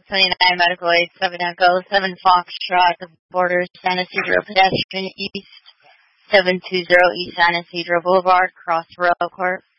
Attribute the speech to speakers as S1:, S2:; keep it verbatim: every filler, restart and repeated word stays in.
S1: twenty-nine Medical Aid, seven Echo, seven Foxtrot, Borders, San Isidro Pedestrian East, seven two zero East San Isidro Boulevard, Cross Rail Court.